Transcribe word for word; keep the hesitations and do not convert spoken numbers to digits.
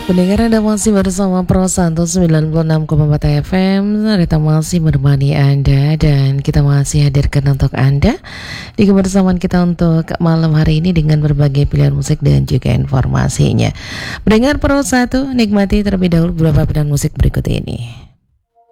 Pendengar, Anda masih bersama Pro seratus sembilan puluh enam koma empat F M. Kita masih menemani Anda dan kita masih hadirkan untuk Anda di kebersamaan kita untuk malam hari ini dengan berbagai pilihan musik dan juga informasinya. Pendengar Pro satu, nikmati terlebih dahulu beberapa pilihan musik berikut ini.